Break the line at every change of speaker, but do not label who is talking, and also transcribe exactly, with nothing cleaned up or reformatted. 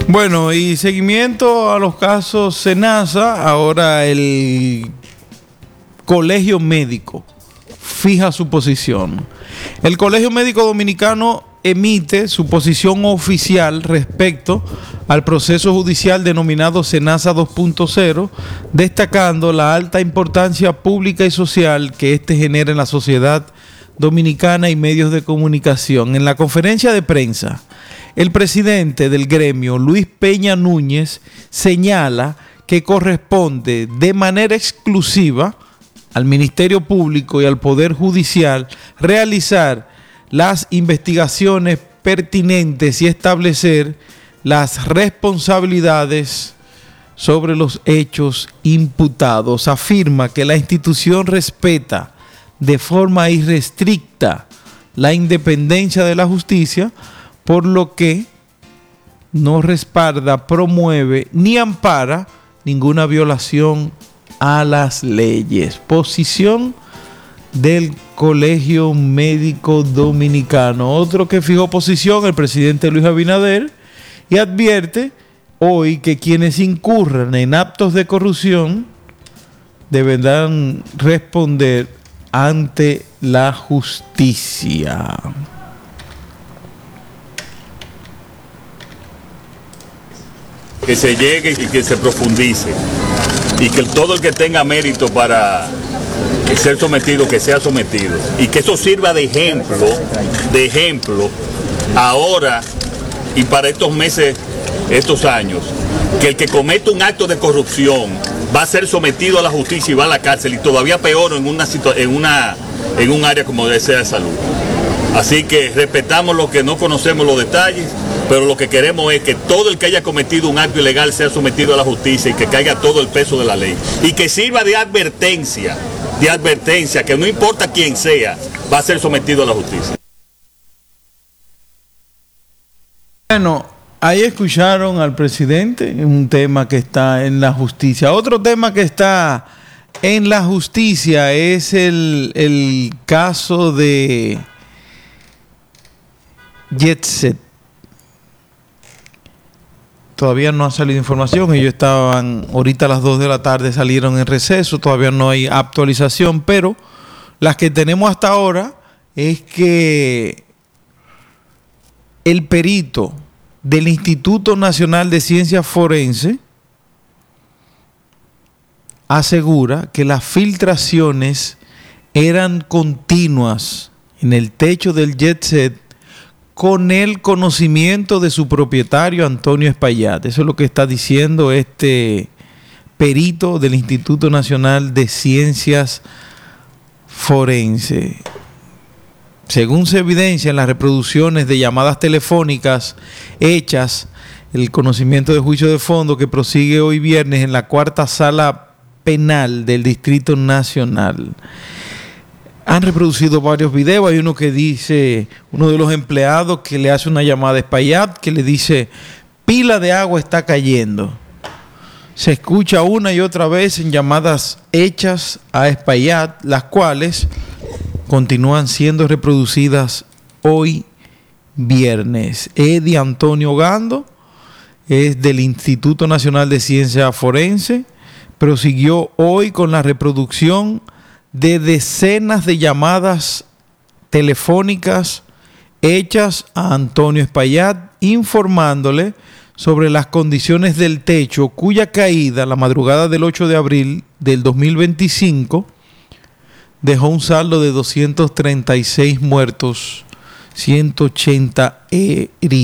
Bueno, y seguimiento a los casos SENASA, ahora el Colegio Médico fija su posición. El Colegio Médico Dominicano emite su posición oficial respecto al proceso judicial denominado SENASA dos punto cero, destacando la alta importancia pública y social que éste genera en la sociedad dominicana y medios de comunicación. En la conferencia de prensa, el presidente del gremio, Luis Peña Núñez, señala que corresponde de manera exclusiva al Ministerio Público y al Poder Judicial realizar las investigaciones pertinentes y establecer las responsabilidades sobre los hechos imputados. Afirma que la institución respeta de forma irrestricta la independencia de la justicia, por lo que no respalda, promueve ni ampara ninguna violación a las leyes. Posición del Colegio Médico Dominicano. Otro que fijó posición, el presidente Luis Abinader, y advierte hoy que quienes incurran en actos de corrupción deberán responder ante la justicia.
Que se llegue y que se profundice, y que todo el que tenga mérito para ser sometido, que sea sometido, y que eso sirva de ejemplo, de ejemplo, ahora y para estos meses, estos años, que el que comete un acto de corrupción va a ser sometido a la justicia y va a la cárcel, y todavía peor en una en una en un área como debe ser de salud. Así que respetamos lo que no conocemos los detalles, pero lo que queremos es que todo el que haya cometido un acto ilegal sea sometido a la justicia y que caiga todo el peso de la ley. Y que sirva de advertencia, de advertencia, que no importa quién sea, va a ser sometido a la justicia.
Bueno, ahí escucharon al presidente, un tema que está en la justicia. Otro tema que está en la justicia es el, el caso de Jetset. Todavía no ha salido información, ellos estaban, ahorita a las dos de la tarde salieron en receso, todavía no hay actualización, pero las que tenemos hasta ahora es que el perito del Instituto Nacional de Ciencias Forenses asegura que las filtraciones eran continuas en el techo del Jetset con el conocimiento de su propietario Antonio Espaillat. Eso es lo que está diciendo este perito del Instituto Nacional de Ciencias Forenses. Según se evidencia en las reproducciones de llamadas telefónicas hechas, el conocimiento de juicio de fondo que prosigue hoy viernes en la cuarta sala penal del Distrito Nacional. Han reproducido varios videos. Hay uno que dice, uno de los empleados que le hace una llamada a Espaillat, que le dice, pila de agua está cayendo. Se escucha una y otra vez en llamadas hechas a Espaillat, las cuales continúan siendo reproducidas hoy viernes. Eddie Antonio Gando es del Instituto Nacional de Ciencias Forenses, prosiguió hoy con la reproducción de decenas de llamadas telefónicas hechas a Antonio Espaillat, informándole sobre las condiciones del techo, cuya caída la madrugada del ocho de abril del dos mil veinticinco dejó un saldo de doscientos treinta y seis muertos, ciento ochenta heridos.